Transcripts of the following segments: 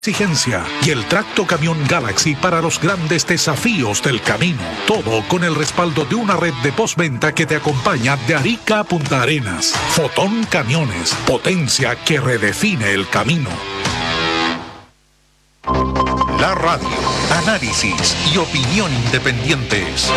Exigencia y el tracto camión Galaxy para los grandes desafíos del camino. Todo con el respaldo de una red de postventa que te acompaña de Arica a Punta Arenas. Fotón Camiones, potencia que redefine el camino. La radio, análisis y opinión independientes.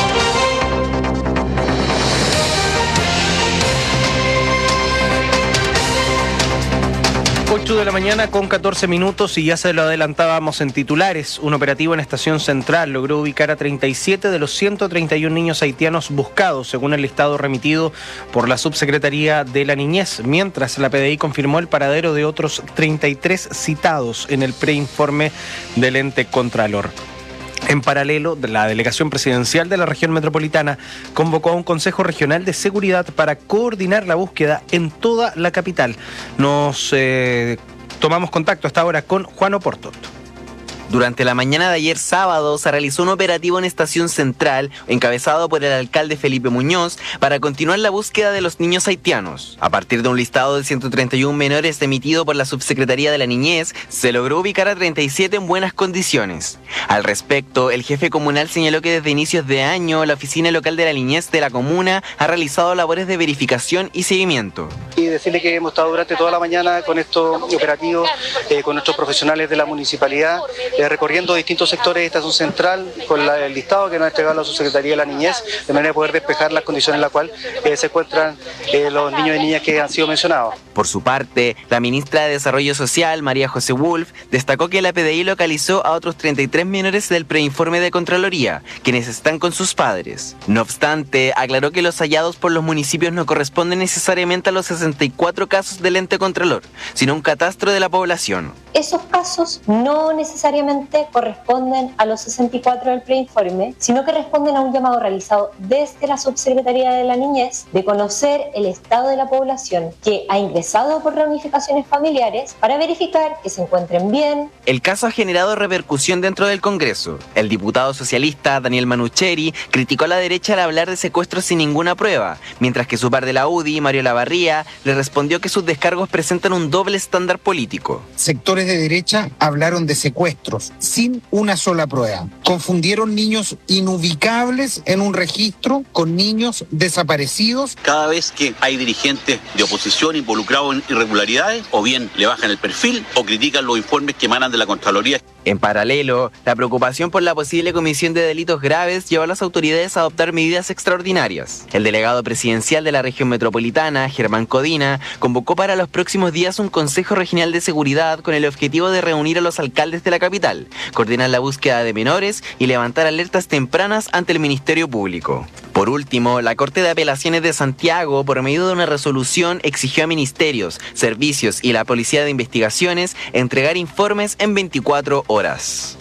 8 de la mañana con 14 minutos y ya se lo adelantábamos en titulares. Un operativo en Estación Central logró ubicar a 37 de los 131 niños haitianos buscados, según el listado remitido por la Subsecretaría de la Niñez, mientras la PDI confirmó el paradero de otros 33 citados en el preinforme del ente Contralor. En paralelo, la delegación presidencial de la región metropolitana convocó a un Consejo Regional de Seguridad para coordinar la búsqueda en toda la capital. Nos tomamos contacto hasta ahora con Juan Oporto. Durante la mañana de ayer sábado se realizó un operativo en Estación Central, encabezado por el alcalde Felipe Muñoz, para continuar la búsqueda de los niños haitianos. A partir de un listado de 131 menores emitido por la Subsecretaría de la Niñez, se logró ubicar a 37 en buenas condiciones. Al respecto, el jefe comunal señaló que desde inicios de año, la Oficina Local de la Niñez de la comuna ha realizado labores de verificación y seguimiento. Y decirle que hemos estado durante toda la mañana con estos operativos, con nuestros profesionales de la municipalidad, recorriendo distintos sectores de Estación Central con el listado que nos ha entregado la Subsecretaría de la Niñez, de manera de poder despejar las condiciones en las cuales se encuentran los niños y niñas que han sido mencionados. Por su parte, la ministra de Desarrollo Social, María José Wolf, destacó que la PDI localizó a otros 33 menores del preinforme de Contraloría, quienes están con sus padres. No obstante, aclaró que los hallados por los municipios no corresponden necesariamente a los 64 casos del ente Contralor, sino a un catastro de la población. Esos casos no necesariamente corresponden a los 64 del preinforme, sino que responden a un llamado realizado desde la Subsecretaría de la Niñez de conocer el estado de la población que ha ingresado por reunificaciones familiares para verificar que se encuentren bien. El caso ha generado repercusión dentro del Congreso. El diputado socialista Daniel Manucheri criticó a la derecha al hablar de secuestros sin ninguna prueba, mientras que su par de la UDI, Mario Lavarría, le respondió que sus descargos presentan un doble estándar político. Sectores de derecha hablaron de secuestros sin una sola prueba. Confundieron niños inubicables en un registro con niños desaparecidos. Cada vez que hay dirigentes de oposición involucrados en irregularidades, o bien le bajan el perfil o critican los informes que emanan de la Contraloría. En paralelo, la preocupación por la posible comisión de delitos graves llevó a las autoridades a adoptar medidas extraordinarias. El delegado presidencial de la región metropolitana, Germán Codina, convocó para los próximos días un Consejo Regional de Seguridad con el objetivo de reunir a los alcaldes de la capital, coordinar la búsqueda de menores y levantar alertas tempranas ante el Ministerio Público. Por último, la Corte de Apelaciones de Santiago, por medio de una resolución, exigió a ministerios, servicios y la Policía de Investigaciones entregar informes en 24 horas.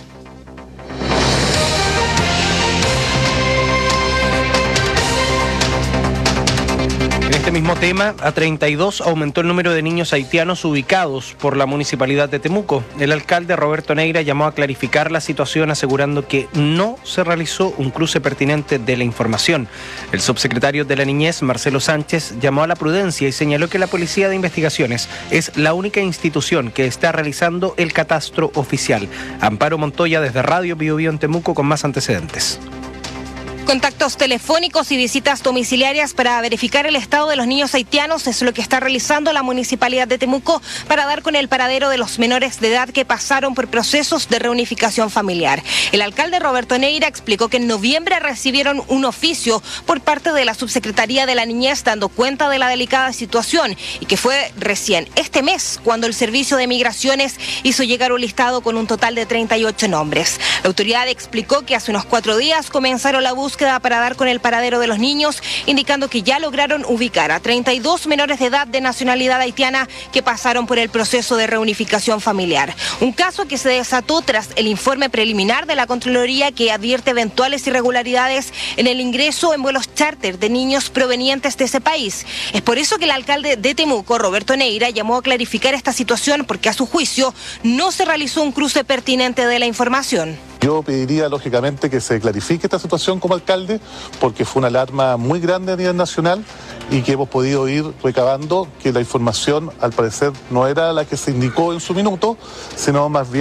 En este mismo tema, a 32 aumentó el número de niños haitianos ubicados por la Municipalidad de Temuco. El alcalde Roberto Neira llamó a clarificar la situación, asegurando que no se realizó un cruce pertinente de la información. El subsecretario de la Niñez, Marcelo Sánchez, llamó a la prudencia y señaló que la Policía de Investigaciones es la única institución que está realizando el catastro oficial. Amparo Montoya desde Radio Bio Bio en Temuco con más antecedentes. Contactos telefónicos y visitas domiciliarias para verificar el estado de los niños haitianos es lo que está realizando la Municipalidad de Temuco para dar con el paradero de los menores de edad que pasaron por procesos de reunificación familiar. El alcalde Roberto Neira explicó que en noviembre recibieron un oficio por parte de la Subsecretaría de la Niñez dando cuenta de la delicada situación y que fue recién este mes cuando el Servicio de Migraciones hizo llegar un listado con un total de 38 nombres. La autoridad explicó que hace unos 4 días comenzaron la búsqueda para dar con el paradero de los niños, indicando que ya lograron ubicar a 32 menores de edad de nacionalidad haitiana que pasaron por el proceso de reunificación familiar. Un caso que se desató tras el informe preliminar de la Contraloría que advierte eventuales irregularidades en el ingreso en vuelos charter de niños provenientes de ese país. Es por eso que el alcalde de Temuco, Roberto Neira, llamó a clarificar esta situación porque a su juicio no se realizó un cruce pertinente de la información. Yo pediría, lógicamente, que se clarifique esta situación como alcalde, porque fue una alarma muy grande a nivel nacional y que hemos podido ir recabando que la información, al parecer, no era la que se indicó en su minuto, sino más bien